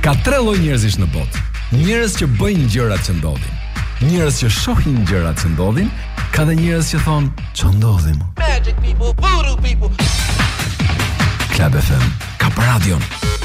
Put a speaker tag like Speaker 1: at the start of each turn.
Speaker 1: Ka 3 lloj njerëzish në botë. Njerëz që bëjnë gjërat që ndodhin, njerëz që shohin gjërat që ndodhin, ka dhe njerëz që thonë ç'o ndodhi më.
Speaker 2: Magic people, voodoo people.
Speaker 1: Club FM, ka për radion.